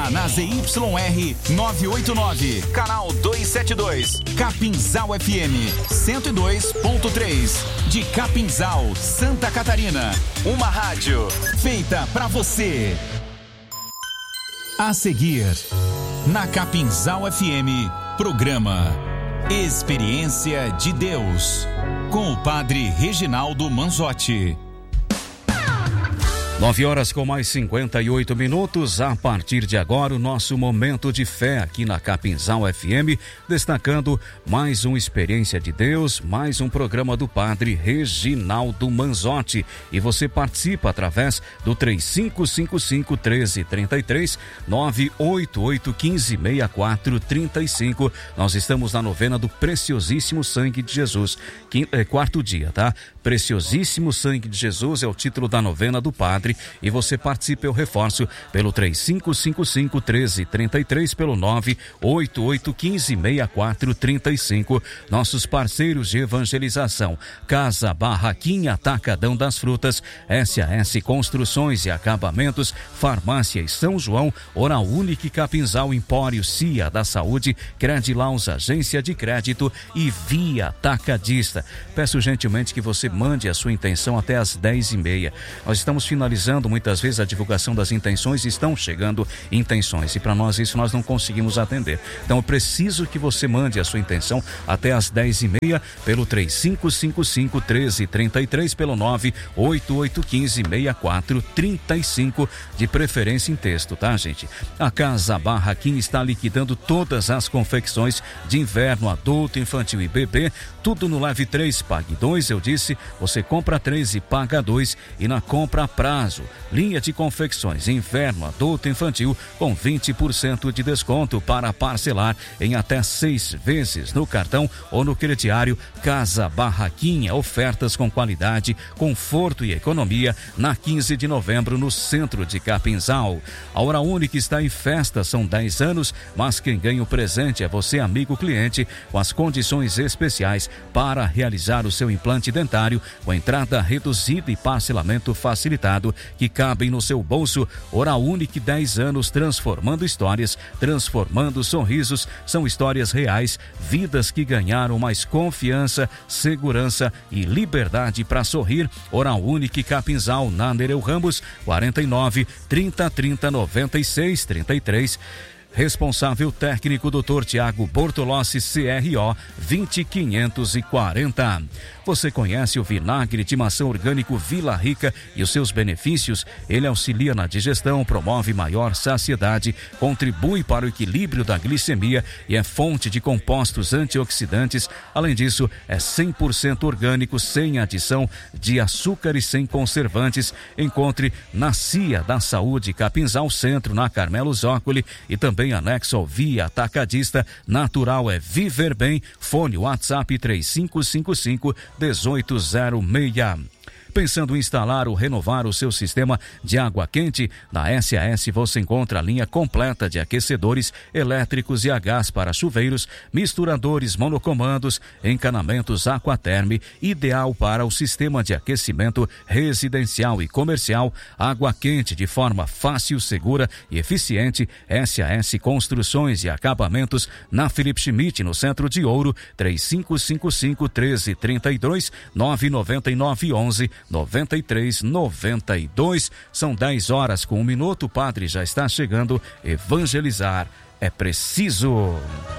Está na ZYR 989, canal 272, Capinzal FM 102.3, de Capinzal, Santa Catarina. Uma rádio feita pra você. A seguir, na Capinzal FM, programa Experiência de Deus, com o padre Reginaldo Manzotti. 9 com mais 58 minutos. A partir de agora, o nosso momento de fé aqui na Capinzal FM, destacando mais uma Experiência de Deus, mais um programa do padre Reginaldo Manzotti. E você participa através do 3555-1333, 988156435. Nós estamos na novena do Preciosíssimo Sangue de Jesus, quarto dia, tá? Preciosíssimo Sangue de Jesus é o título da novena do padre. E você participa, eu reforço, pelo 3555-1333, pelo 988156435. Nossos parceiros de evangelização: Casa Barraquinha, Atacadão das Frutas, SAS Construções e Acabamentos, Farmácia e São João, Oral Unique Capinzal, Empório CIA da Saúde, Credilaus Agência de Crédito e Via Atacadista. Peço gentilmente que você mande a sua intenção até às 10h30. Nós estamos finalizando muitas vezes a divulgação das intenções, estão chegando intenções e para nós isso nós não conseguimos atender. Então eu preciso que você mande a sua intenção até às 10h30 pelo 3555-1333, pelo 988156435, de preferência em texto, tá, gente? A Casa Barraquinha está liquidando todas as confecções de inverno, adulto, infantil e bebê, tudo no Leve 3, Pague 2, eu disse, você compra 3 e paga 2, e na compra a prazo. Linha de confecções inverno, adulto, infantil com 20% de desconto para parcelar em até 6 vezes no cartão ou no crediário. Casa Barraquinha, ofertas com qualidade, conforto e economia, na 15 de novembro no centro de Capinzal. A Oral Unique está em festa, são 10 anos, mas quem ganha o presente é você, amigo cliente, com as condições especiais para realizar o seu implante dentário com entrada reduzida e parcelamento facilitado que cabem no seu bolso. Oral Unique, 10 anos transformando histórias, transformando sorrisos. São histórias reais, vidas que ganharam mais confiança, segurança e liberdade para sorrir. Oral Unique Capinzal, na Nereu Ramos, 49 30 30 96 33. Responsável técnico Dr. Tiago Bortolossi, CRO 20540. Você conhece o vinagre de maçã orgânico Vila Rica e os seus benefícios? Ele auxilia na digestão, promove maior saciedade, contribui para o equilíbrio da glicemia e é fonte de compostos antioxidantes. Além disso, é 100% orgânico, sem adição de açúcar e sem conservantes. Encontre na CIA da Saúde, Capinzal Centro, na Carmelo Zócoli, e também anexo ao Via Atacadista. Natural é viver bem. Fone WhatsApp 3555-1806. Pensando em instalar ou renovar o seu sistema de água quente? Na SAS você encontra a linha completa de aquecedores elétricos e a gás para chuveiros, misturadores monocomandos, encanamentos Aquaterme, ideal para o sistema de aquecimento residencial e comercial. Água quente de forma fácil, segura e eficiente. SAS Construções e Acabamentos, na Felipe Schmidt, no centro de Ouro, 3555-1332, 99911-9392. São 10 com 1 minuto. O padre já está chegando. Evangelizar é preciso.